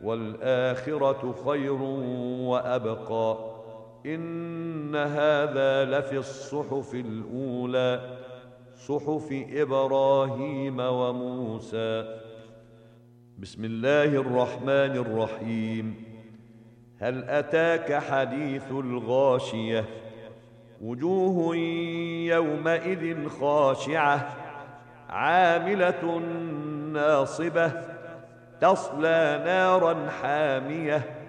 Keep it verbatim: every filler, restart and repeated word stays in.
والآخرة خير وأبقى إن هذا لفي الصحف الأولى صحف إبراهيم وموسى. بسم الله الرحمن الرحيم. هل أتاك حديث الغاشية وجوه يومئذ خاشعة عاملة ناصبة تصلى نارا حامية